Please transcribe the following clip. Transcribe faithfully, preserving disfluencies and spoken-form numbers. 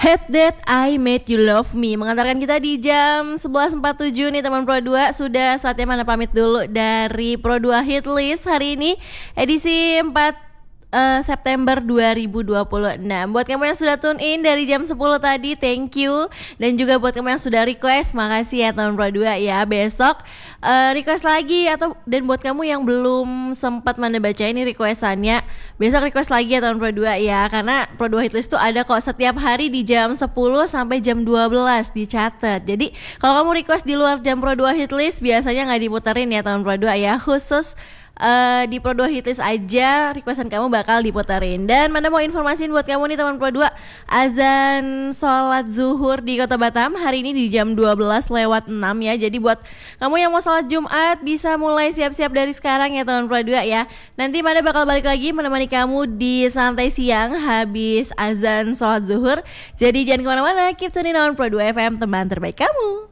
Hate That I Made You Love Me mengantarkan kita di jam sebelas empat puluh tujuh nih teman Pro dua. Sudah saatnya Mana pamit dulu dari Pro dua Hit List hari ini edisi empat Uh, September dua ribu dua puluh enam. Buat kamu yang sudah tune in dari jam sepuluh tadi, thank you. Dan juga buat kamu yang sudah request, makasih ya teman Pro dua ya. Besok uh, request lagi atau dan buat kamu yang belum sempat Mana baca ini requestannya, besok request lagi ya teman Pro dua ya. Karena Pro dua Hitlist tuh ada kok setiap hari di jam sepuluh sampai jam dua belas, dicatat. Jadi kalau kamu request di luar jam Pro dua Hitlist biasanya nggak diputerin ya teman Pro dua ya. Khusus Uh, di Pro dua Hitlist aja requestan kamu bakal diputerin. Dan Mana mau informasiin buat kamu nih teman Pro dua, azan sholat zuhur di Kota Batam hari ini di jam dua belas lewat enam ya. Jadi buat kamu yang mau sholat Jumat bisa mulai siap-siap dari sekarang ya teman Pro dua ya. Nanti Mana bakal balik lagi menemani kamu di santai siang habis azan sholat zuhur. Jadi jangan kemana-mana, keep tuning on Pro dua F M, teman terbaik kamu.